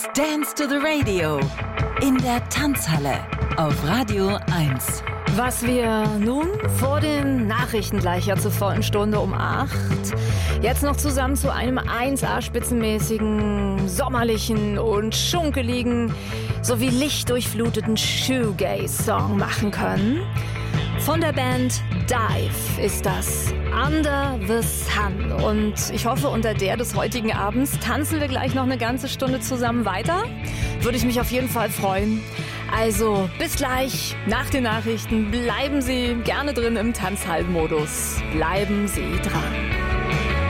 Dance to the Radio in der Tanzhalle auf Radio 1. Was wir nun vor den Nachrichten gleich ja zur vollen Stunde um 8 jetzt noch zusammen zu einem 1A-spitzenmäßigen, sommerlichen und schunkeligen sowie lichtdurchfluteten Shoegaze-Song machen können. Von der Band Dive ist das Under the Sun. Und ich hoffe, unter der des heutigen Abends tanzen wir gleich noch eine ganze Stunde zusammen weiter. Würde ich mich auf jeden Fall freuen. Also bis gleich nach den Nachrichten. Bleiben Sie gerne drin im Tanzhallenmodus. Bleiben Sie dran.